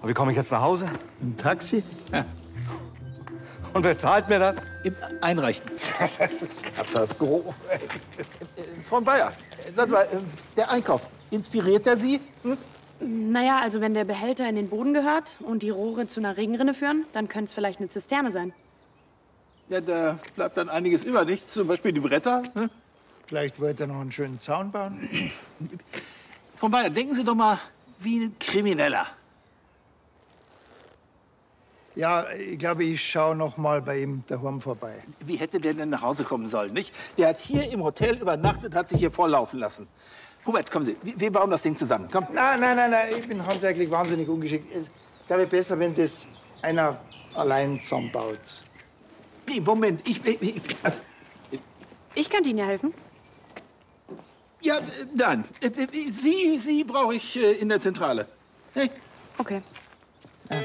Und wie komme ich jetzt nach Hause? Ein Taxi? Ja. Und wer zahlt mir das? Einreichen. Katastrophe. Frau Bayer, sag mal, der Einkauf, inspiriert er Sie? Hm? Naja, also wenn der Behälter in den Boden gehört und die Rohre zu einer Regenrinne führen, dann könnte es vielleicht eine Zisterne sein. Ja, da bleibt dann einiges über, nicht? Zum Beispiel die Bretter. Hm? Vielleicht wollte er noch einen schönen Zaun bauen. Frau Bayer, denken Sie doch mal wie ein Krimineller. Ja, ich glaube, ich schaue noch mal bei ihm daheim vorbei. Wie hätte der denn nach Hause kommen sollen, nicht? Der hat hier im Hotel übernachtet, hat sich hier vorlaufen lassen. Hubert, kommen Sie, wir bauen das Ding zusammen. Komm. Nein, ich bin handwerklich wahnsinnig ungeschickt. Ich glaube, besser, wenn das einer allein zusammenbaut. Nee, Moment, Ich könnte Ihnen ja helfen. ja, nein. Sie brauche ich in der Zentrale. Hey? Okay.